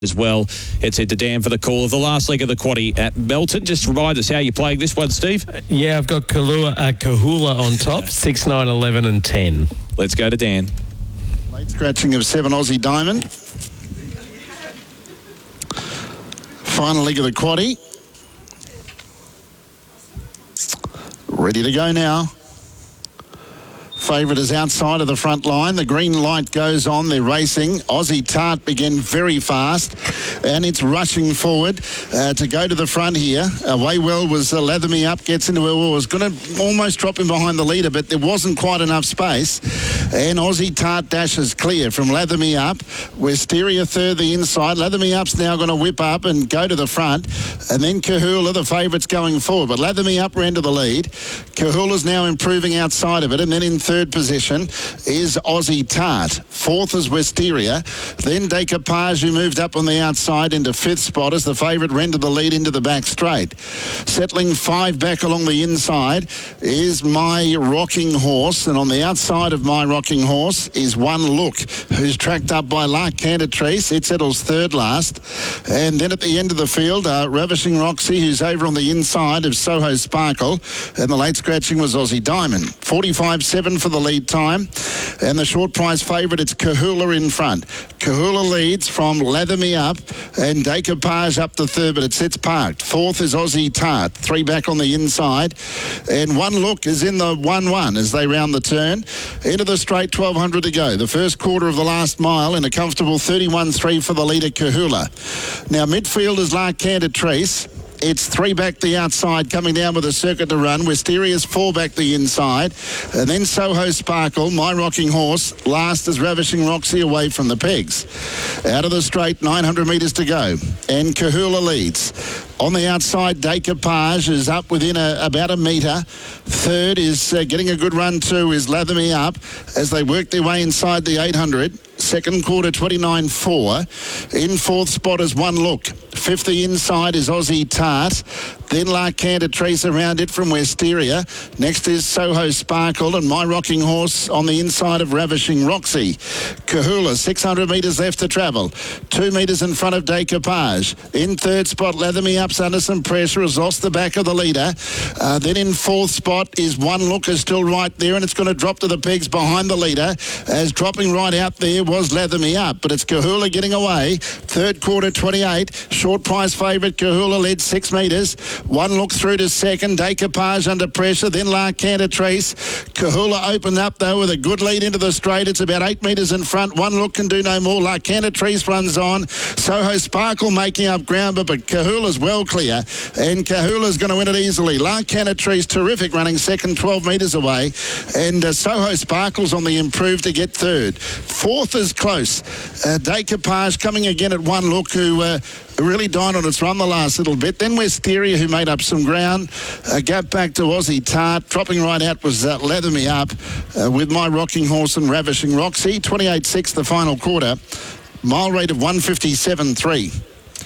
as well. It's head to Dan for the call of the last leg of the quaddie at Melton. Just remind us how you're playing this one, Steve. Yeah, I've got Kahula on top, 6, 9, 11 and 10. Let's go to Dan. Late scratching of 7 Aussie Diamond. Final leg of the quaddie. Ready to go now. Favourite is outside of the front line. The green light goes on. They're racing. Aussie Tart began very fast, and it's rushing forward to go to the front here. Waywell was Lather Me Up, gets into it. Was going to almost drop him behind the leader, but there wasn't quite enough space. And Aussie Tart dashes clear from Lather Me Up. Wisteria third the inside. Lather Me Up's now going to whip up and go to the front. And then Kahula, the favourites, going forward. But Lather Me Up ran to the lead. Kahula's now improving outside of it. And then in third position is Aussie Tart. Fourth is Wisteria. Then Decapage, who moved up on the outside into fifth spot as the favourite ran to the lead into the back straight. Settling 5 back along the inside is My Rocking Horse. And on the outside of My Rocking Horse is One Look, who's tracked up by La Cantatrice. It settles third last. And then at the end of the field, Ravishing Roxy, who's over on the inside of Soho Sparkle. And the late scratching was Aussie Diamond. 45.7 for the lead time. And the short price favourite, it's Kahula in front. Kahula leads from Lather Me Up and Decapage up to third, but it sits parked. Fourth is Aussie Tart. 3 back on the inside. And One Look is in the 1-1 as they round the turn. Into the straight, 1,200 to go. The first quarter of the last mile in a comfortable 31.3 for the leader, Kahula. Now, midfield is La Cantatrice. It's 3 back the outside, coming down with a circuit to run. Wisteria's 4 back the inside. And then Soho Sparkle, My Rocking Horse. Last is Ravishing Roxy away from the pegs. Out of the straight, 900 metres to go. And Kahula leads. On the outside, Decapage is up within about a metre. Third is getting a good run too is Lather Me Up as they work their way inside the 800. Second quarter, 29.4. In fourth spot is One Look. Fifth the inside is Aussie Tart. Then La Cantatrice around it from Wisteria. Next is Soho Sparkle and My Rocking Horse on the inside of Ravishing Roxy. Kahula, 600 metres left to travel. 2 metres in front of Decapage. In third spot, Lather Me Up's under some pressure, has lost the back of the leader. Then in fourth spot is One Look, is still right there, and it's going to drop to the pegs behind the leader. As dropping right out there was Lather Me Up, but it's Kahula getting away. Third quarter, 28. Short price favourite, Kahula led 6 metres. One Look through to second. Decapage under pressure. Then La Cantatrice. Kahula opened up though with a good lead into the straight. It's about 8 metres in front. One Look can do no more. La Cantatrice runs on. Soho Sparkle making up ground, but Kahula's well clear. And Kahula's going to win it easily. La Cantatrice terrific running second, 12 metres away. And Soho Sparkle's on the improve to get third. Fourth is close. Decapage coming again at One Look, who really died on its run the last little bit. Then Wisteria, who made up some ground. A gap back to Aussie Tart. Dropping right out was Lather Me Up with My Rocking Horse and Ravishing Roxy. 28.6 the final quarter. Mile rate of 157.3.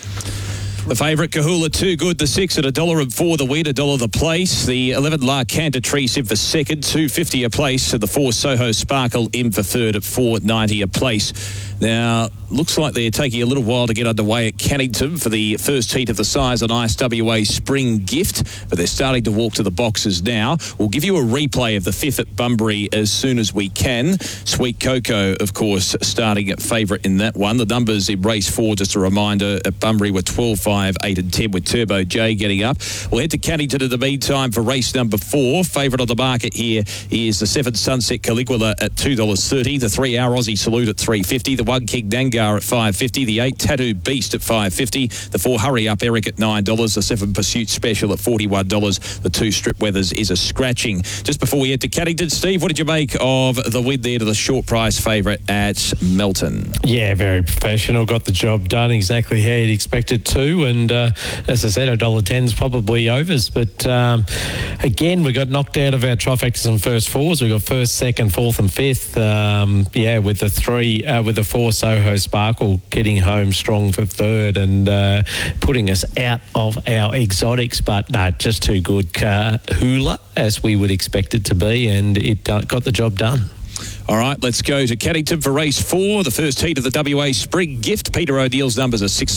The favourite, Kahula, too good. The 6 at $1.04 the win, $1 the place. The 11 La Cantatrice in for second, $2.50 a place. And the 4 Soho Sparkle in for third at $4.90 a place. Now, looks like they're taking a little while to get underway at Cannington for the first heat of the Size and Ice WA Spring Gift, but they're starting to walk to the boxes now. We'll give you a replay of the 5th at Bunbury as soon as we can. Sweet Cocoa, of course, starting at favourite in that one. The numbers in race 4, just a reminder, at Bunbury were 12, 5, 8 and 10 with Turbo J getting up. We'll head to Cannington in the meantime for race number 4. Favourite on the market here is the 7 Sunset Caligula at $2.30, the 3 Our Aussie Salute at $3.50, the 1 King Nangar at $5.50, the 8 Tattoo Beast at $5.50, the 4 Hurry Up Eric at $9, the 7 Pursuit Special at $41, the 2 Strip Weathers is a scratching. Just before we head to Cannington, Steve, what did you make of the win there to the short price favourite at Melton? Yeah, very professional, got the job done exactly how you'd expect it to, and as I said, $1.10's probably overs, but again, we got knocked out of our trifectas and first fours. We got first, second, fourth and fifth, with the 3 with the 4 Soho Sparkle getting home strong for third and putting us out of our exotics, but no, just too good. Kahula, as we would expect it to be, and it got the job done. All right, let's go to Caddington for race 4, the first heat of the WA Spring Gift. Peter O'Neill's numbers are 6,